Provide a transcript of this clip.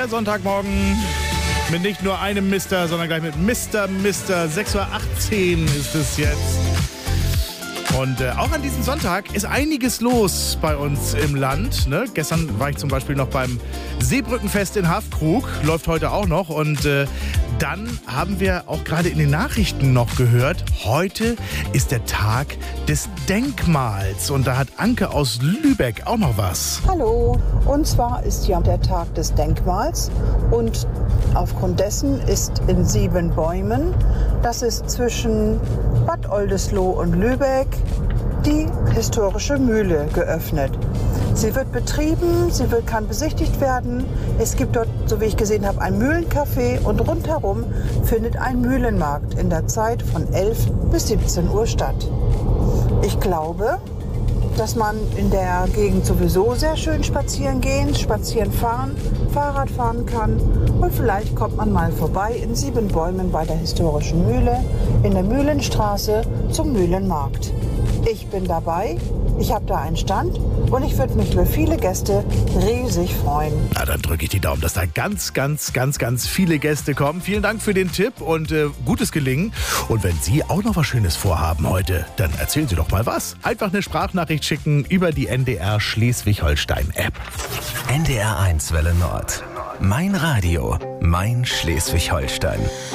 Der Sonntagmorgen mit nicht nur einem Mister, sondern gleich mit Mister. 6:18 Uhr ist es jetzt. Und auch an diesem Sonntag ist einiges los bei uns im Land. Ne? Gestern war ich zum Beispiel noch beim Seebrückenfest in Haffkrug. Läuft heute auch noch. Und dann haben wir auch gerade in den Nachrichten noch gehört, heute ist der Tag des Denkmals. Und da hat Anke aus Lübeck auch noch was. Hallo, und zwar ist ja der Tag des Denkmals. Und aufgrund dessen ist in Siebenbäumen, das ist zwischen Bad Oldesloe und Lübeck, die historische Mühle geöffnet. Sie wird betrieben, kann besichtigt werden. Es gibt dort, so wie ich gesehen habe, ein Mühlencafé und rundherum findet ein Mühlenmarkt in der Zeit von 11 bis 17 Uhr statt. Ich glaube, dass man in der Gegend sowieso sehr schön spazieren gehen, spazieren fahren, Fahrrad fahren kann. Und vielleicht kommt man mal vorbei in Siebenbäumen bei der historischen Mühle in der Mühlenstraße zum Mühlenmarkt. Ich bin dabei, ich habe da einen Stand und ich würde mich über viele Gäste riesig freuen. Na, dann drücke ich die Daumen, dass da ganz viele Gäste kommen. Vielen Dank für den Tipp und gutes Gelingen. Und wenn Sie auch noch was Schönes vorhaben heute, dann erzählen Sie doch mal was. Einfach eine Sprachnachricht schicken über die NDR Schleswig-Holstein-App. NDR 1 Welle Nord. Mein Radio, mein Schleswig-Holstein.